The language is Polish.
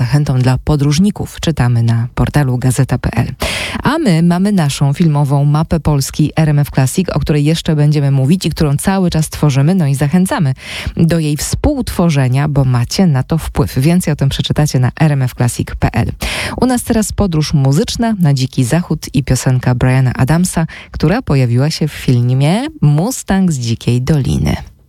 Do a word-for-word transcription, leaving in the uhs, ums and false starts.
zachętą dla podróżników, czytamy na portalu gazeta kropka pe el. A my mamy naszą filmową mapę Polski R M F Classic, o której jeszcze będziemy mówić i którą cały czas tworzymy, no i zachęcamy do jej współtworzenia, bo macie na to wpływ. Więcej o tym przeczytacie na r m f classic kropka pe el. U nas teraz podróż muzyczna na Dziki Zachód i piosenka Briana Adamsa, która pojawiła się w filmie Mustang z Dzikiej Doliny.